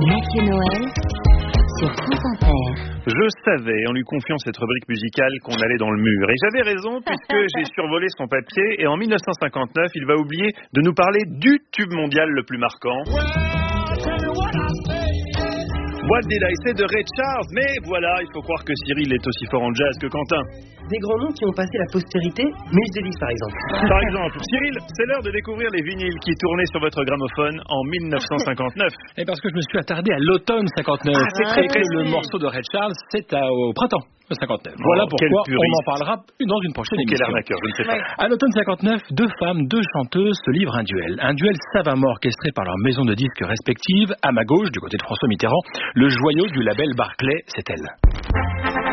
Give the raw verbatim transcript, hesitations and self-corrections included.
Mathieu Noël sur France Inter. Je savais, en lui confiant cette rubrique musicale, qu'on allait dans le mur. Et j'avais raison, puisque j'ai survolé son papier, et en mille neuf cent cinquante-neuf, il va oublier de nous parler du tube mondial le plus marquant. What Did I Say de Ray Charles. Mais voilà, il faut croire que Cyril est aussi fort en jazz que Quentin. Des grands noms qui ont passé la postérité, Miles Davis par exemple. Par exemple, Cyril, c'est l'heure de découvrir les vinyles qui tournaient sur votre gramophone en mille neuf cent cinquanteneuf. Et parce que je me suis attardé à l'automne cinquanteneuf. Ah, c'est très précis. Le morceau de Ray Charles, c'est à- au printemps cinquanteneuf. Oh, Voilà quel pourquoi on puriste. en parlera dans une prochaine Quel émission. arnaqueur, je ne sais pas. À l'automne cinquanteneuf, deux femmes, deux chanteuses se livrent un duel. Un duel savamment orchestré par leurs maisons de disques respectives. À ma gauche, du côté de François Mitterrand, le joyau du label Barclay, c'est elle.